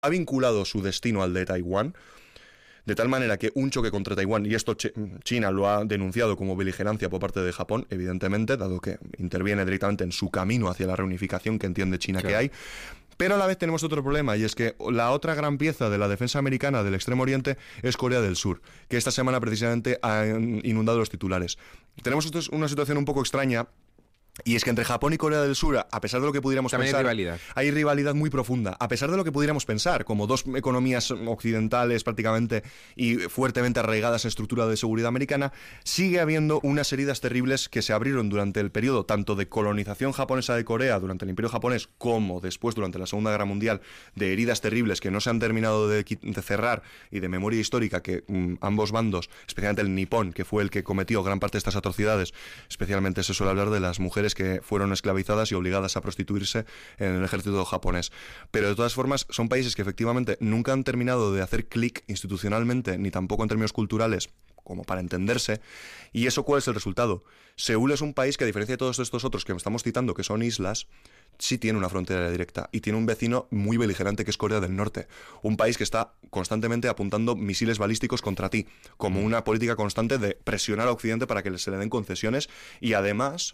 ha vinculado su destino al de Taiwán, de tal manera que un choque contra Taiwán, y esto China lo ha denunciado como beligerancia por parte de Japón, evidentemente, dado que interviene directamente en su camino hacia la reunificación que entiende China que hay. Pero a la vez tenemos otro problema, y es que la otra gran pieza de la defensa americana del Extremo Oriente es Corea del Sur, que esta semana precisamente ha inundado los titulares. Tenemos una situación un poco extraña, y es que entre Japón y Corea del Sur, a pesar de lo que pudiéramos también pensar, hay rivalidad muy profunda. A pesar de lo que pudiéramos pensar, como dos economías occidentales prácticamente y fuertemente arraigadas en estructura de seguridad americana, sigue habiendo unas heridas terribles que se abrieron durante el periodo tanto de colonización japonesa de Corea durante el Imperio japonés como después durante la Segunda Guerra Mundial, de heridas terribles que no se han terminado de cerrar y de memoria histórica que ambos bandos, especialmente el nipón, que fue el que cometió gran parte de estas atrocidades, especialmente se suele hablar de las mujeres que fueron esclavizadas y obligadas a prostituirse en el ejército japonés. Pero de todas formas son países que efectivamente nunca han terminado de hacer clic institucionalmente, ni tampoco en términos culturales, como para entenderse. ¿Y eso cuál es el resultado? Seúl es un país que, a diferencia de todos estos otros que estamos citando, que son islas, sí tiene una frontera directa y tiene un vecino muy beligerante que es Corea del Norte, un país que está constantemente apuntando misiles balísticos contra ti, como una política constante de presionar a Occidente para que se le den concesiones. Y además,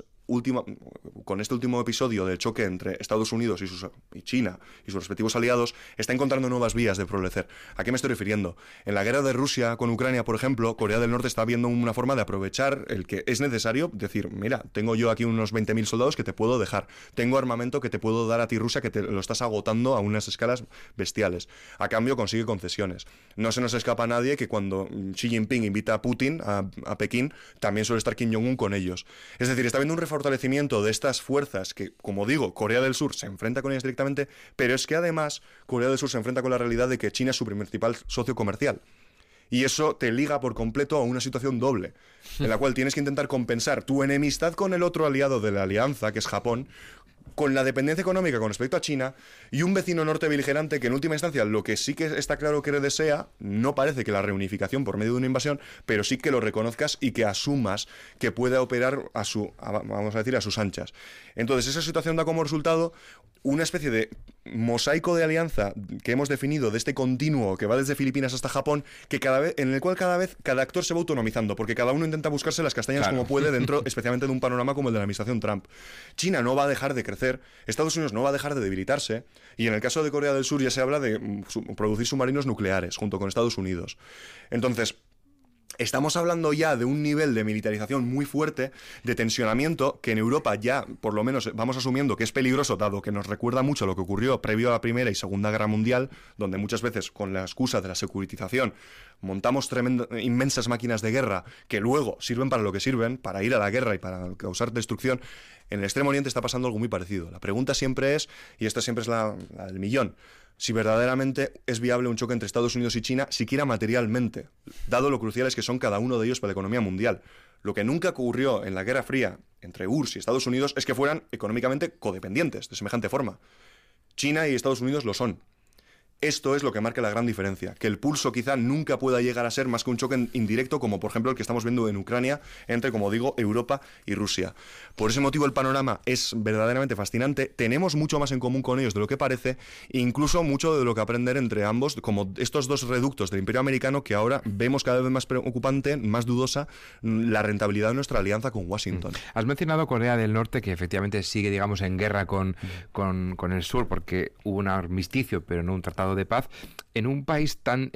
con este último episodio del choque entre Estados Unidos y China y sus respectivos aliados, está encontrando nuevas vías de progreser. ¿A qué me estoy refiriendo? En la guerra de Rusia con Ucrania, por ejemplo, Corea del Norte está viendo una forma de aprovechar el que es necesario, decir, mira, tengo yo aquí unos 20.000 soldados que te puedo dejar, tengo armamento que te puedo dar a ti, Rusia, que te lo estás agotando a unas escalas bestiales. A cambio consigue concesiones. No se nos escapa a nadie que cuando Xi Jinping invita a Putin a Pekín, también suele estar Kim Jong-un con ellos. Es decir, está habiendo un fortalecimiento de estas fuerzas que, como digo, Corea del Sur se enfrenta con ellas directamente, pero es que además Corea del Sur se enfrenta con la realidad de que China es su principal socio comercial. Y eso te liga por completo a una situación doble, en la cual tienes que intentar compensar tu enemistad con el otro aliado de la alianza, que es Japón, con la dependencia económica con respecto a China, y un vecino norte beligerante que en última instancia lo que sí que está claro que desea, no parece que la reunificación por medio de una invasión, pero sí que lo reconozcas y que asumas que pueda operar a sus anchas. Entonces esa situación da como resultado una especie de mosaico de alianza que hemos definido, de este continuo que va desde Filipinas hasta Japón, que en el cual cada actor se va autonomizando, porque cada uno intenta buscarse las castañas como puede dentro, especialmente de un panorama como el de la administración Trump. China no va a dejar de crecer, Estados Unidos no va a dejar de debilitarse, y en el caso de Corea del Sur ya se habla de producir submarinos nucleares junto con Estados Unidos. Entonces, estamos hablando ya de un nivel de militarización muy fuerte, de tensionamiento, que en Europa ya, por lo menos, vamos asumiendo que es peligroso, dado que nos recuerda mucho a lo que ocurrió previo a la Primera y Segunda Guerra Mundial, donde muchas veces, con la excusa de la securitización, montamos inmensas máquinas de guerra que luego sirven para lo que sirven, para ir a la guerra y para causar destrucción. En el Extremo Oriente está pasando algo muy parecido. La pregunta siempre es, y esta siempre es la del millón, si verdaderamente es viable un choque entre Estados Unidos y China, siquiera materialmente, dado lo cruciales que son cada uno de ellos para la economía mundial. Lo que nunca ocurrió en la Guerra Fría entre URSS y Estados Unidos es que fueran económicamente codependientes de semejante forma. China y Estados Unidos lo son. Esto es lo que marca la gran diferencia, que el pulso quizá nunca pueda llegar a ser más que un choque indirecto, como por ejemplo el que estamos viendo en Ucrania entre, como digo, Europa y Rusia. Por ese motivo el panorama es verdaderamente fascinante, tenemos mucho más en común con ellos de lo que parece, e incluso mucho de lo que aprender entre ambos, como estos dos reductos del Imperio Americano, que ahora vemos cada vez más preocupante, más dudosa, la rentabilidad de nuestra alianza con Washington. Has mencionado Corea del Norte, que efectivamente sigue, digamos, en guerra con el sur, porque hubo un armisticio, pero no un tratado de paz, en un país tan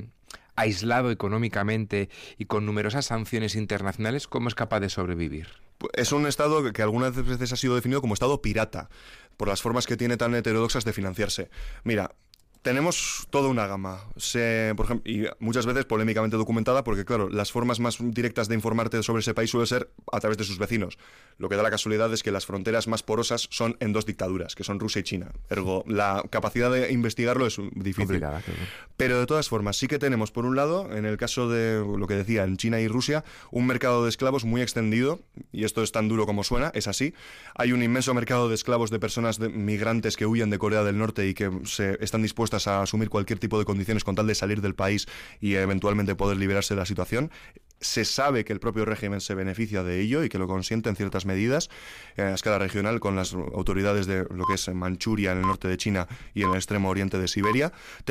aislado económicamente y con numerosas sanciones internacionales. ¿Cómo es capaz de sobrevivir? Es un estado que algunas veces ha sido definido como estado pirata, por las formas que tiene tan heterodoxas de financiarse. Mira, tenemos toda una gama, por ejemplo, y muchas veces polémicamente documentada, porque claro, las formas más directas de informarte sobre ese país suele ser a través de sus vecinos. Lo que da la casualidad es que las fronteras más porosas son en dos dictaduras, que son Rusia y China. Ergo, la capacidad de investigarlo es difícil. Complicada, claro. Pero de todas formas, sí que tenemos, por un lado, en el caso de lo que decía, en China y Rusia, un mercado de esclavos muy extendido, y esto es tan duro como suena, es así. Hay un inmenso mercado de esclavos de personas migrantes que huyen de Corea del Norte y que están dispuestos a asumir cualquier tipo de condiciones con tal de salir del país y eventualmente poder liberarse de la situación. se sabe que el propio régimen se beneficia de ello y que lo consiente en ciertas medidas a escala regional con las autoridades de lo que es Manchuria en el norte de China y en el extremo oriente de Siberia.